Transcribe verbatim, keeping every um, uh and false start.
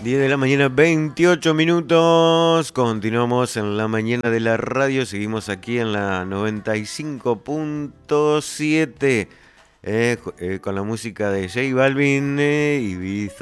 diez de la mañana, veintiocho minutos. Continuamos en la mañana de la radio. Seguimos aquí en la noventa y cinco punto siete eh, eh, con la música de J Balvin, eh, Ibiza.